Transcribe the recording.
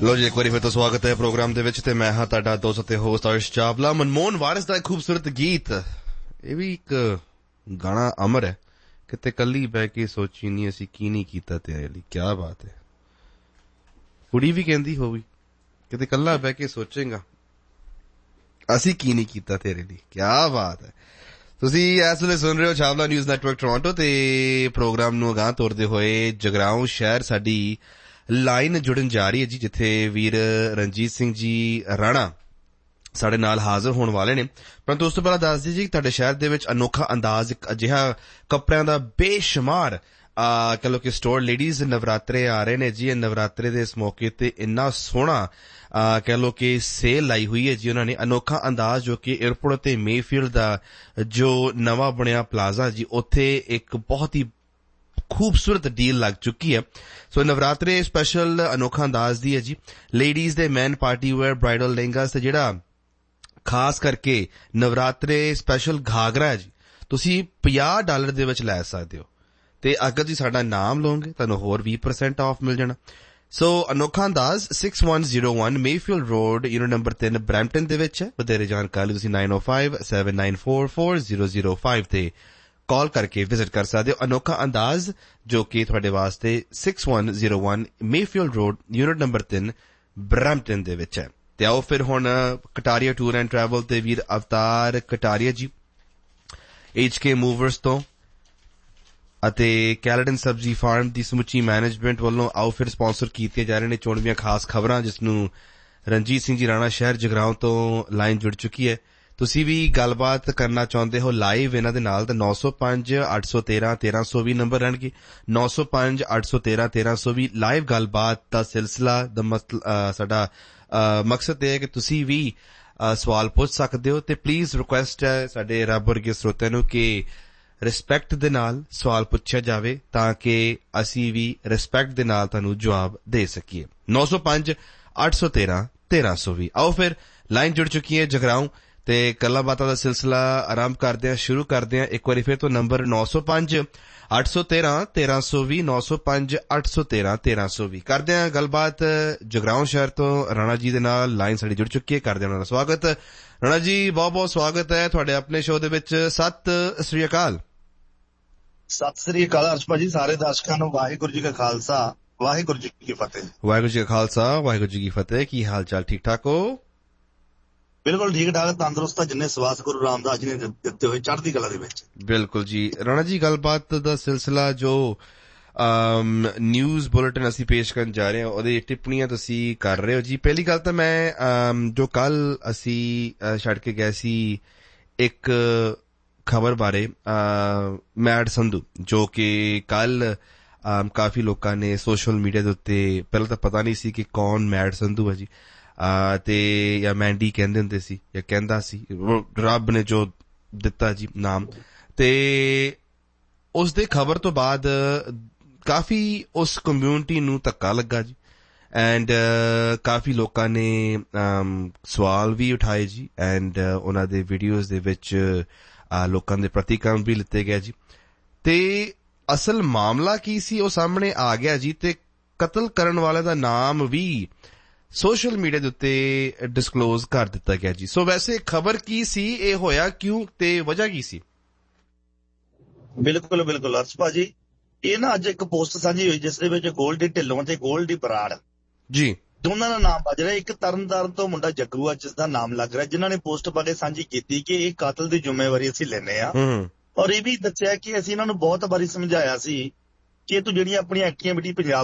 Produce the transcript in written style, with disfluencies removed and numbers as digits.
ਲੋ ਜੀ, ਇੱਕ ਵਾਰੀ ਫਿਰ ਤੋਂ ਸਵਾਗਤ ਹੈ ਪ੍ਰੋਗਰਾਮ ਦੇ ਵਿੱਚ ਤੇ ਮੈਂ ਹਾਂ ਤੁਹਾਡਾ ਦੋਸਤ ਤੇ ਹੋਸਟ ਅਰਸ਼ ਚਾਵਲਾ। ਮਨਮੋਹਨ ਵਾਰਿਸ ਦਾ ਇੱਕ ਖੂਬਸੂਰਤ ਗੀਤ, ਇਹ ਵੀ ਇੱਕ ਗਾਣਾ ਅਮਰ ਹੈ। ਕਿਤੇ ਕੱਲੀ ਬਹਿ ਕੇ ਸੋਚੀ ਨਹੀਂ ਅਸੀਂ ਕੀ ਨਹੀਂ ਕੀਤਾ ਤੇਰੇ ਲਈ, ਕਿਆ ਬਾਤ ਹੈ। ਕੁੜੀ ਵੀ ਕਹਿੰਦੀ ਹੋਵੇ ਕਿਤੇ ਕੱਲਾ ਬਹਿ ਕੇ ਸੋਚੇਗਾ ਅਸੀਂ ਕੀ ਨਹੀਂ ਕੀਤਾ ਤੇਰੇ ਲਈ, ਕਿਆ ਬਾਤ ਹੈ। ਤੁਸੀਂ ਇਸ ਵੇਲੇ ਸੁਣ ਰਹੇ ਹੋ ਚਾਵਲਾ ਨਿਊਜ਼ ਨੈਟਵਰਕ ਟੋਰਾਂਟੋ ਤੇ ਪ੍ਰੋਗਰਾਮ ਨੂੰ ਅਗਾਂਹ ਤੋਰਦੇ ਹੋਏ ਜਗਰਾਉਂ ਸ਼ਹਿਰ ਸਾਡੀ ਲਾਈਨ ਜੁੜਨ ਜਾ ਰਹੀ ਹੈ ਜੀ, ਜਿੱਥੇ ਵੀਰ ਰਣਜੀਤ ਸਿੰਘ ਜੀ ਰਾਣਾ ਸਾਡੇ ਨਾਲ ਹਾਜ਼ਰ ਹੋਣ ਵਾਲੇ ਨੇ। ਪਰੰਤੂ ਉਸ ਤੋਂ ਪਹਿਲਾਂ ਦੱਸ ਦਿਓ ਜੀ, ਤੁਹਾਡੇ ਸ਼ਹਿਰ ਦੇ ਵਿੱਚ ਅਨੋਖਾ ਅੰਦਾਜ਼, ਇੱਕ ਅਜਿਹਾ ਕੱਪੜਿਆਂ ਦਾ ਬੇਸ਼ੁਮਾਰ ਕਹਿ ਲਓ ਕਿ ਸਟੋਰ, ਲੇਡੀਜ਼ ਨਵਰਾਤਰੇ ਆ ਰਹੇ ਨੇ ਜੀ। ਇਹ ਨਵਰਾਤਰੇ ਦੇ ਇਸ ਮੌਕੇ ਤੇ ਇੰਨਾ ਸੋਹਣਾ ਕਹਿ ਲਓ ਕਿ ਸੇਲ ਲਾਈ ਹੋਈ ਹੈ ਜੀ ਉਹਨਾਂ ਨੇ। ਅਨੋਖਾ ਅੰਦਾਜ਼ ਜੋ ਕਿ ਏਅਰਪੋਰਟ ਤੇ ਮੇਫੀਲਡ ਦਾ ਜੋ ਨਵਾਂ ਬਣਿਆ ਪਲਾਜ਼ਾ ਜੀ, ਉੱਥੇ ਇੱਕ ਬਹੁਤ ਹੀ ਖੂਬਸੂਰਤ ਡੀਲ ਲੱਗ ਚੁੱਕੀ ਹੈ। ਸੋ ਨਵਰਾਤਰੇ ਸਪੈਸ਼ਲ ਅਨੋਖਾ ਅੰਦਾਜ਼ ਦੀ ਹੈ ਜੀ। ਲੇਡੀਜ਼ ਦੇ ਮੈਨ ਪਾਰਟੀ ਵੇਅਰ, ਬ੍ਰਾਈਡਲ ਲਹਿੰਗਾ ਤੇ ਜਿਹੜਾ ਖਾਸ ਕਰਕੇ ਨਵਰਾਤਰੇ ਸਪੈਸ਼ਲ ਘਾਗਰਾ ਹੈ ਜੀ, ਤੁਸੀਂ $50 ਦੇ ਵਿੱਚ ਲੈ ਸਕਦੇ ਹੋ। ਤੇ ਅਗਰ ਤੁਸੀਂ ਸਾਡਾ ਨਾਮ ਲਓਗੇ ਤੁਹਾਨੂੰ ਹੋਰ 20% ਆਫ ਮਿਲ ਜਾਣਾ। ਸੋ ਅਨੋਖਾ ਅੰਦਾਜ਼ 6101 Mayfield road, unit number 3, Brampton ਦੇ ਵਿੱਚ ਹੈ। ਵਧੇਰੇ ਜਾਣਕਾਰੀ ਤੁਸੀਂ 9057944005 ਤੇ ਕਾਲ ਕਰਕੇ ਵਿਜ਼ਿਟ ਕਰ ਸਕਦੇ ਹੋ। ਅਨੋਖਾ ਅੰਦਾਜ਼ ਜੋ ਕਿ ਤੁਹਾਡੇ ਵਾਸਤੇ 6101 Mayfield road, unit number 3, Brampton ਦੇ ਵਿੱਚ ਹੈ। ਤੇ ਆਓ ਫਿਰ ਹੁਣ ਕਟਾਰੀਆ ਟੂਰ ਐਂਡ ਟਰੈਵਲ ਤੇ ਵੀਰ ਅਵਤਾਰ ਕਟਾਰੀਆ ਜੀ HK ਮੂਵਰਸ ਤੋਂ ਅਤੇ ਕੈਲਡਨ ਸਬਜ਼ੀ ਫਾਰਮ ਦੀ ਸਮੁੱਚੀ ਮੈਨੇਜਮੈਂਟ ਵੱਲੋਂ ਆਓ ਫਿਰ ਸਪਾਂਸਰ ਕੀਤੀਆਂ ਜਾ ਰਹੇ ਨੇ ਚੋਣਵੀਆਂ ਖਾਸ ਖਬਰਾਂ, ਜਿਸ ਨੂੰ ਰਣਜੀਤ ਸਿੰਘ ਜੀ ਰਾਣਾ ਸ਼ਹਿਰ ਜਗਰਾਉਂ ਤੋਂ ਲਾਈਨ ਜੁੜ ਚੁੱਕੀ ਹੈ। ਤੁਸੀਂ ਵੀ ਗੱਲਬਾਤ ਕਰਨਾ ਚਾਹੁੰਦੇ ਹੋ ਲਾਈਵ ਇਹਨਾਂ ਦੇ ਨਾਲ ਤਾਂ 9058131320 ਨੰਬਰ ਰਹਿਣਗੇ। 9058131320 ਲਾਈਵ ਗੱਲਬਾਤ ਦਾ ਸਿਲਸਿਲਾ ਸਾਡਾ ਮਕਸਦ ਇਹ ਹੈ ਕਿ ਤੁਸੀਂ ਵੀ ਸਵਾਲ ਪੁੱਛ ਸਕਦੇ ਹੋ। ਤੇ ਪਲੀਜ਼ ਰਿਕੁਐਸਟ ਹੈ ਸਾਡੇ ਰੱਬ ਵਰਗੇ ਸਰੋਤਿਆਂ ਨੂੰ ਕਿ ਰਿਸਪੈਕਟ ਦੇ ਨਾਲ ਸਵਾਲ ਪੁੱਛਿਆ ਜਾਵੇ ਤਾਂ ਕਿ ਅਸੀਂ ਵੀ ਰਿਸਪੈਕਟ ਦੇ ਨਾਲ ਤੁਹਾਨੂੰ ਜਵਾਬ ਦੇ ਸਕੀਏ। 9058131320। ਆਓ ਫਿਰ ਲਾਈਨ ਜੁੜ ਚੁੱਕੀ ਹੈ ਜਗਰਾਉਂ ਤੇ ਗੱਲਾਂ ਬਾਤਾਂ ਦਾ ਸਿਲਸਿਲਾ ਆਰੰਭ ਕਰਦੇ ਹਾਂ, ਸ਼ੁਰੂ ਕਰਦੇ ਹਾਂ। ਇੱਕ ਵਾਰੀ ਫਿਰ ਤੋਂ ਨੰਬਰ 9058131320 9058131320 ਕਰਦੇ ਹਾਂ ਗੱਲਬਾਤ ਜਗਰਾਉਂ ਸ਼ਹਿਰ ਤੋਂ ਰਾਣਾ ਜੀ ਦੇ ਨਾਲ। ਲਾਈਨ ਸਾਡੀ ਜੁੜ ਚੁੱਕੀ ਹੈ, ਕਰਦੇ ਹਾਂ ਉਹਨਾਂ ਦਾ ਸਵਾਗਤ। ਰਾਣਾ ਜੀ ਬਹੁਤ ਬਹੁਤ ਸਵਾਗਤ ਹੈ ਤੁਹਾਡੇ ਆਪਣੇ ਸ਼ੋਅ ਦੇ ਵਿੱਚ। ਸਤਿ ਸ੍ਰੀ ਅਕਾਲ। ਸਤਿ ਸ੍ਰੀ ਅਕਾਲ ਅਰਸ਼ ਭਾਜੀ, ਸਾਰੇ ਦਰਸ਼ਕਾਂ ਨੂੰ ਵਾਹਿਗੁਰੂ ਜੀ ਕਾ ਖਾਲਸਾ ਵਾਹਿਗੁਰੂ ਜੀ ਕੀ ਫਤਿਹ। ਵਾਹਿਗੁਰੂ ਜੀ ਕਾ ਖਾਲਸਾ ਵਾਹਿਗੁਰੂ ਜੀ ਕੀ ਫਤਿਹ। ਕੀ ਹਾਲ ਚਾਲ, ਠੀਕ ਠਾਕ ਹੋ? ਬਿਲਕੁਲ ਠੀਕ ਠਾਕ, ਤੰਦਰੁਸਤ ਆ, ਜਿੰਨੇ ਸਵਾਸ ਗੁਰੂ ਰਾਮਦਾਸ ਜੀ ਨੇ ਦਿੱਤੇ ਹੋਏ, ਚੜ੍ਹਦੀ ਕਲਾ ਦੇ ਵਿੱਚ। ਬਿਲਕੁਲ ਜੀ। ਰਾਣਾ ਜੀ ਗੱਲਬਾਤ ਦਾ ਸਿਲਸਿਲਾ ਜੋ ਨਿਊਜ਼ ਬੁਲੇਟਿਨ ਅਸੀਂ ਪੇਸ਼ ਕਰਨ ਜਾ ਰਹੇ ਹਾਂ ਉਹਦੇ ਟਿੱਪਣੀਆਂ ਤੁਸੀਂ ਕਰ ਰਹੇ ਹੋ ਜੀ। ਪਹਿਲੀ ਗੱਲ ਤਾਂ ਮੈਂ ਜੋ ਕੱਲ ਅਸੀਂ ਛੱਡ ਕੇ ਗਏ ਸੀ ਇੱਕ ਖਬਰ ਬਾਰੇ, ਮੈਡ ਸੰਧੂ, ਜੋ ਕਿ ਕੱਲ ਕਾਫੀ ਲੋਕਾਂ ਨੇ ਸੋਸ਼ਲ ਮੀਡੀਆ ਦੇ ਉੱਤੇ, ਪਹਿਲਾਂ ਤਾਂ ਪਤਾ ਨਹੀਂ ਸੀ ਕਿ ਕੌਣ ਮੈਡ ਸੰਧੂ ਹੈ ਜੀ, ਤੇ ਜਾਂ ਮੈਂਡੀ ਕਹਿੰਦੇ ਹੁੰਦੇ ਸੀ ਜਾਂ ਕਹਿੰਦਾ ਸੀ, ਰੱਬ ਨੇ ਜੋ ਦਿੱਤਾ ਜੀ ਨਾਮ। ਤੇ ਉਸ ਦੇ ਖਬਰ ਤੋਂ ਬਾਅਦ ਕਾਫੀ ਉਸ ਕਮਿਊਨਿਟੀ ਨੂੰ ਧੱਕਾ ਲੱਗਾ ਜੀ, ਐਂਡ ਕਾਫੀ ਲੋਕਾਂ ਨੇ ਸਵਾਲ ਵੀ ਉਠਾਏ ਜੀ, ਐਂਡ ਉਹਨਾਂ ਦੇ ਵੀਡੀਓਜ਼ ਦੇ ਵਿੱਚ ਲੋਕਾਂ ਦੇ ਪ੍ਰਤੀਕਰਮ ਵੀ ਲਿੱਤੇ ਗਏ ਜੀ। ਤੇ ਅਸਲ ਮਾਮਲਾ ਕੀ ਸੀ ਉਹ ਸਾਹਮਣੇ ਆ ਗਿਆ ਜੀ, ਤੇ ਕਤਲ ਕਰਨ ਵਾਲੇ ਦਾ ਨਾਮ ਵੀ ਸੋਸ਼ਲ ਮੀਡੀਆ ਦੇ ਉੱਤੇ ਡਿਸਕਲੋਜ਼ ਕਰ ਦਿੱਤਾ ਗਿਆ ਜੀ। ਸੋ ਵੈਸੇ ਖਬਰ ਕੀ ਸੀ, ਇਹ ਹੋਇਆ ਕਿਉਂ ਤੇ ਵਜ੍ਹਾ ਕੀ ਸੀ? ਬਿਲਕੁਲ ਬਿਲਕੁਲ ਅਰਸ਼ ਭਾਜੀ, ਇਹ ਨਾ ਅੱਜ ਇੱਕ ਪੋਸਟ ਸਾਂਝੀ ਹੋਈ ਜਿਸ ਦੇ ਵਿੱਚ ਗੋਲਡੀ ਢਿੱਲੋਂ ਤੇ ਗੋਲਡੀ ਬਰਾੜ ਜੀ ਦੋਨਾਂ ਦਾ ਨਾਮ ਵੱਜ ਰਿਹਾ। ਇੱਕ ਤਰਨਤਾਰਨ ਤੋਂ ਮੁੰਡਾ ਜੱਗੂ ਆ ਜਿਸ ਦਾ ਨਾਮ ਲੱਗ ਰਿਹਾ, ਜਿਨ੍ਹਾਂ ਨੇ ਪੋਸਟ ਪਾ ਕੇ ਸਾਂਝੀ ਕੀਤੀ ਕਿ ਇਹ ਕਾਤਲ ਦੀ ਜ਼ਿੰਮੇਵਾਰੀ ਅਸੀਂ ਲੈਂਦੇ ਆ। ਔਰ ਇਹ ਵੀ ਦੱਸਿਆ ਕਿ ਅਸੀਂ ਇਹਨਾਂ ਨੂੰ ਬਹੁਤ ਵਾਰੀ ਸਮਝਾਇਆ ਸੀ ਕਿ ਤੂੰ ਜਿਹੜੀਆਂ ਆਪਣੀਆਂ ਐਕਟੀਵਿਟੀ ਪੰਜਾਬ